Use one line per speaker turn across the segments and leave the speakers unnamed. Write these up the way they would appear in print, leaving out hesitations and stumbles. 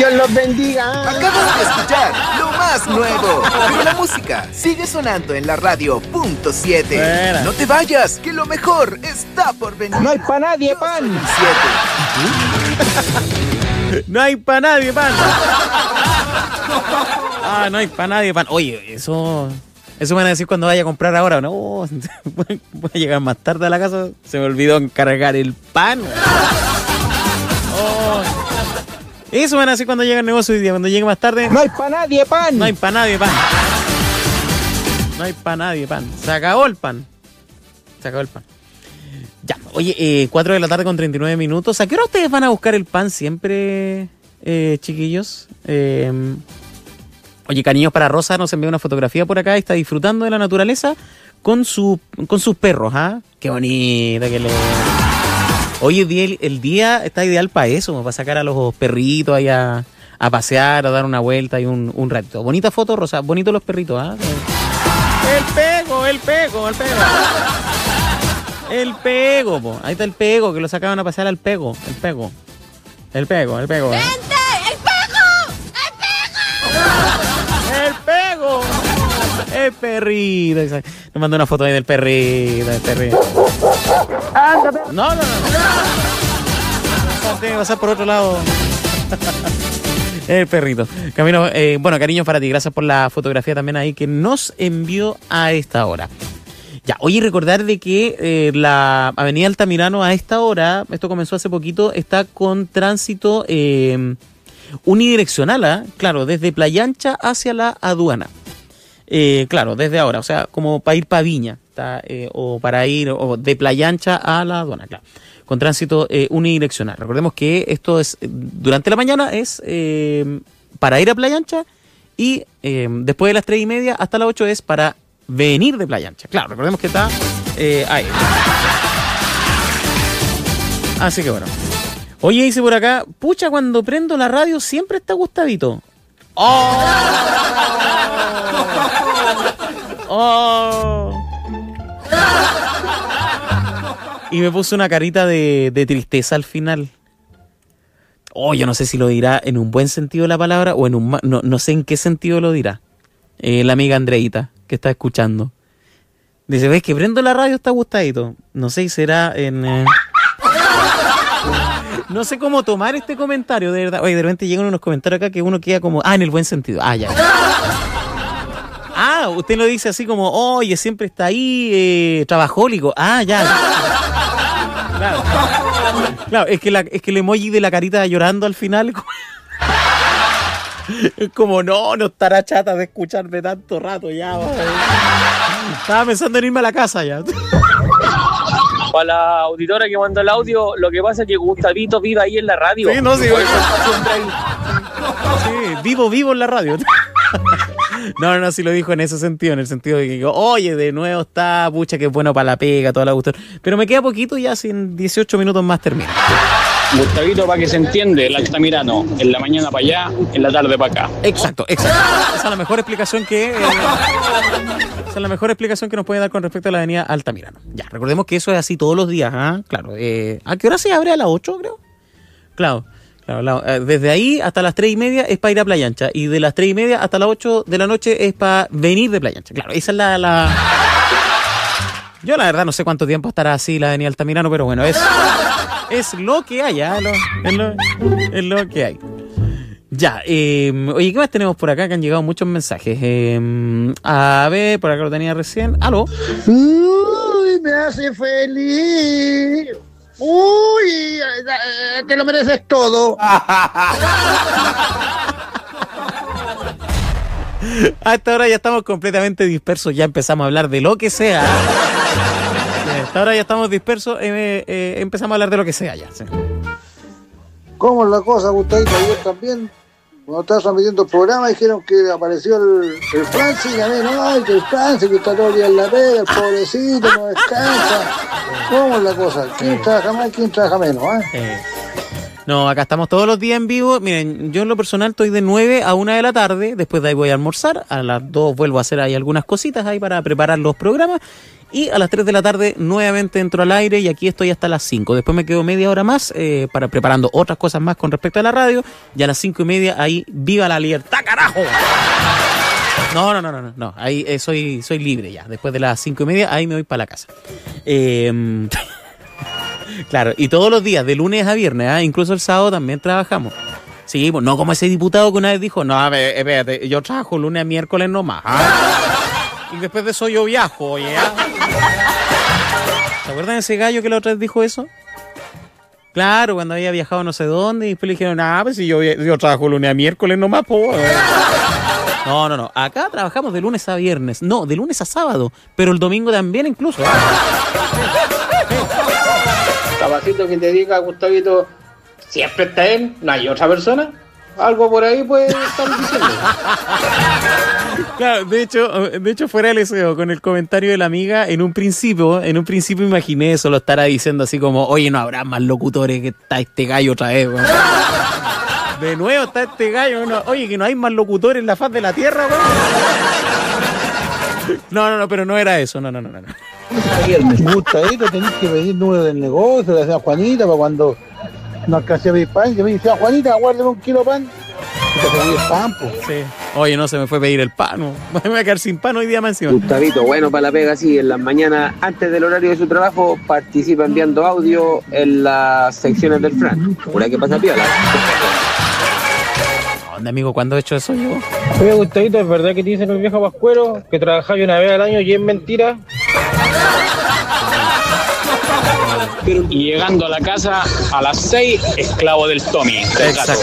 Dios los bendiga.
Acabas de escuchar lo más nuevo, pero la música sigue sonando en la radio .7.
Buena.
No te vayas, que lo mejor está por venir.
No hay pa' nadie, pan.
Soy el 7.
No hay para nadie, pan. Ah, no hay para nadie, pan. Oye, eso me van a decir cuando vaya a comprar ahora. No, voy a llegar más tarde a la casa. Se me olvidó encargar el pan. Oh. Eso me van a decir cuando llegue al negocio hoy día. Cuando llegue más tarde.
No hay pa' nadie, pan.
No hay para nadie, pan. No hay para nadie, pan. Se acabó el pan. Se acabó el pan. Ya, oye, 4 de la tarde con 39 minutos. ¿A qué hora ustedes van a buscar el pan siempre, chiquillos? Oye, cariños para Rosa, nos envió una fotografía por acá. Está disfrutando de la naturaleza con sus perros, ¿ah? Qué bonita que le... Hoy el día está ideal para eso, para sacar a los perritos ahí a pasear, a dar una vuelta y un ratito. Bonita foto, Rosa, bonitos los perritos, ¿ah? El pego, po. Ahí está el pego, que lo sacaban a pasear al pego. El pego.
¡Vente! ¡El pego!
El pego. El perrito. Nos mandó una foto ahí del perrito. No. Tiene que pasar por otro lado. El perrito. Camino, bueno, cariños para ti. Gracias por la fotografía también ahí que nos envió a esta hora. Ya, oye, recordar de que la avenida Altamirano a esta hora, esto comenzó hace poquito, está con tránsito unidireccional, ¿eh? Claro, desde Playa Ancha hacia la aduana. Claro, desde ahora, o sea, como para ir para Viña, o para ir o de Playa Ancha a la aduana, claro, con tránsito unidireccional. Recordemos que esto es, durante la mañana es para ir a Playa Ancha y después de las 3:30 hasta las 8 es para venir de Playa Ancha. Claro, recordemos que está ahí. Así que bueno. Oye, dice por acá, pucha, cuando prendo la radio siempre está Gustavito. ¡Oh! ¡Oh! Y me puso una carita de tristeza al final. Oh, yo no sé si lo dirá en un buen sentido de la palabra o en un no sé en qué sentido lo dirá. La amiga Andreita, que está escuchando. Dice, ¿ves que prendo la radio está Gustavito? No sé si será en... No sé cómo tomar este comentario, de verdad. Oye, de repente llegan unos comentarios acá que uno queda como... en el buen sentido. Ya. Usted lo dice así como, oye, siempre está ahí, trabajólico. Ya. Claro, es que el emoji de la carita llorando al final... Es como, no estará chata de escucharme tanto rato ya. Estaba pensando en irme a la casa ya.
Para la auditora que mandó el audio, lo que pasa es que Gustavito vive ahí en la radio.
Sí, no, sí, vivo en la radio. No, sí lo dijo en ese sentido, en el sentido de que, oye, de nuevo está, pucha, que es bueno para la pega, toda la cuestión. Pero me queda poquito, ya sin 18 minutos más termino.
Gustavito, para que se entiende, el Altamirano, en la mañana para allá, en la tarde para acá.
Exacto. Esa es la mejor explicación que nos puede dar con respecto a la avenida Altamirano. Ya, recordemos que eso es así todos los días, ¿ah? Claro. ¿A qué hora se abre? ¿A las 8, creo? Claro. Desde ahí hasta las 3:30 es para ir a Playa Ancha. Y de las 3:30 hasta las 8 de la noche es para venir de Playa Ancha. Claro, esa es la... Yo la verdad no sé cuánto tiempo estará así la avenida Altamirano, pero bueno, es lo que hay, ¿eh? Es lo que hay. Ya, oye, ¿qué más tenemos por acá? Que han llegado muchos mensajes. A ver, por acá lo tenía recién. ¿Aló?
Uy, me hace feliz. Uy, te lo mereces todo.
A esta hora ya estamos completamente dispersos. Ya empezamos a hablar de lo que sea. A esta hora ya estamos dispersos. Empezamos a hablar de lo que sea ya. Sí.
¿Cómo es la cosa, Gustavito? Ayer también, cuando estaba transmitiendo el programa, dijeron que apareció el Francis, y a mí, no, que el Francis, que está todo el día en la pega, el pobrecito, no descansa. ¿Cómo es la cosa? ¿Quién trabaja más y quién trabaja menos?
No, acá estamos todos los días en vivo. Miren, yo en lo personal estoy de 9 a 1 de la tarde. Después de ahí voy a almorzar. A las 2 vuelvo a hacer ahí algunas cositas ahí para preparar los programas. Y a las 3 de la tarde nuevamente entro al aire y aquí estoy hasta las 5. Después me quedo media hora más para preparando otras cosas más con respecto a la radio. Y a las 5:30 ahí, ¡viva la libertad, carajo! No. Ahí soy libre ya. Después de las 5:30 ahí me voy para la casa. Claro, y todos los días, de lunes a viernes, incluso el sábado también trabajamos. Sí, pues no como ese diputado que una vez dijo, no, espérate, yo trabajo lunes a miércoles nomás. Y después de eso yo viajo, oye. ¿Se acuerdan de ese gallo que la otra vez dijo eso? Claro, cuando había viajado no sé dónde y después le dijeron, pues si yo trabajo lunes a miércoles nomás, pues. No. Acá trabajamos de lunes a viernes. No, de lunes a sábado. Pero el domingo también incluso.
Capacito que te diga, Gustavito, siempre está él, no hay otra persona. Algo por ahí puede estar diciendo.
Claro, de hecho fuera del deseo, con el comentario de la amiga, en un principio imaginé eso, lo estará diciendo así como, oye, no habrá más locutores que está este gallo otra vez, güey. De nuevo está este gallo, oye, que no hay más locutores en la faz de la tierra, güey. No, pero no era eso, no.
Gustavito, tenés que pedir número del negocio, de la señora Juanita, para cuando no alcancé a pedir pan, que me dice, Juanita, guárdame 1 kilo de pan. Y te pedí el pan, pues.
Sí. Oye, no se me fue pedir el pan, no. Me voy a quedar sin pan hoy día más encima.
Gustavito, bueno para la pega, sí, en las mañanas, antes del horario de su trabajo, participa enviando audio en las secciones del Fran. Por ahí que pasa piola.
¿Dónde, amigo? ¿Cuándo he hecho eso yo?
Oye, Gustavito, ¿es verdad que te dicen el viejo pascuero que trabajáis una vez al año y es mentira?
Y llegando a la casa a las 6, esclavo del Tommy.
Exacto.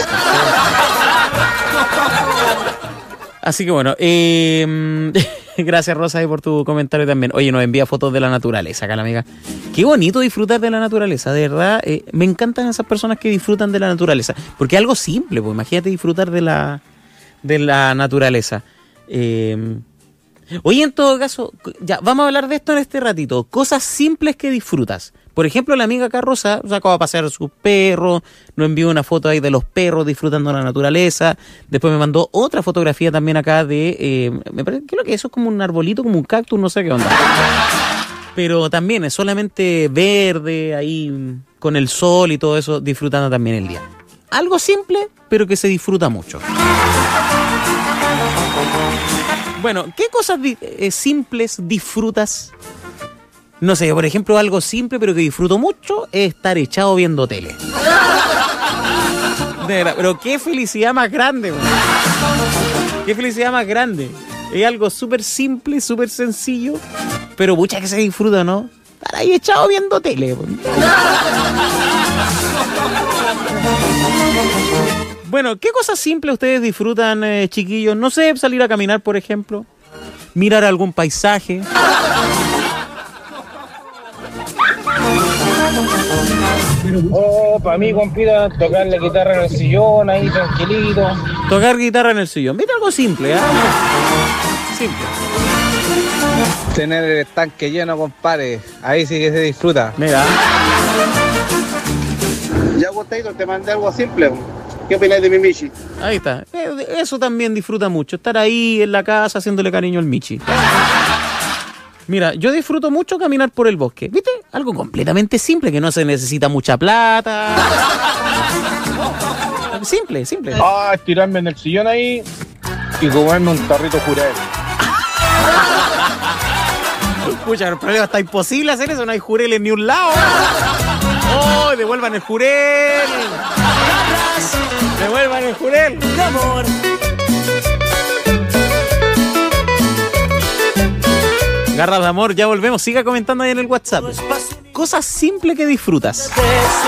Así que bueno, gracias Rosa por tu comentario también. Oye, nos envía fotos de la naturaleza acá la amiga. Qué bonito disfrutar de la naturaleza, de verdad. Me encantan esas personas que disfrutan de la naturaleza. Porque es algo simple, pues imagínate disfrutar de la naturaleza. Oye, en todo caso, ya vamos a hablar de esto en este ratito. Cosas simples que disfrutas. Por ejemplo, la amiga Carroza sacó a pasear a sus perros, nos envió una foto ahí de los perros disfrutando de la naturaleza. Después me mandó otra fotografía también acá de, me parece, creo que eso es como un arbolito, como un cactus, no sé qué onda. Pero también es solamente verde, ahí con el sol y todo eso, disfrutando también el día. Algo simple, pero que se disfruta mucho. Bueno, ¿qué cosas simples disfrutas? No sé, por ejemplo, algo simple pero que disfruto mucho es estar echado viendo tele. De verdad, pero qué felicidad más grande, güey. Qué felicidad más grande. Es algo súper simple, súper sencillo, pero mucha que se disfruta, ¿no? Estar ahí echado viendo tele, güey. Bueno, ¿qué cosas simples ustedes disfrutan, chiquillos? No sé, salir a caminar, por ejemplo. Mirar algún paisaje.
Oh, para mí, compita, tocar la guitarra en el sillón, ahí tranquilito.
Tocar guitarra en el sillón. Viste algo simple, ¿eh? Simple.
Tener el estanque lleno, compadre. Ahí sí que se disfruta.
Mira.
Ya, Gustavito, te mandé algo simple. ¿Qué opinas de mi Michi?
Ahí está. Eso también disfruta mucho. Estar ahí en la casa haciéndole cariño al Michi. Mira, yo disfruto mucho caminar por el bosque. ¿Viste? Algo completamente simple, que no se necesita mucha plata. Simple.
Estirarme en el sillón ahí y comerme un tarrito jurel.
Escucha, el problema está imposible hacer eso. No hay jurel en ni un lado. ¡Oh, devuelvan el jurel! ¡Devuelvan el jurel!
Amor.
Garras de amor, ya volvemos. Siga comentando ahí en el WhatsApp. Cosas simples que disfrutas.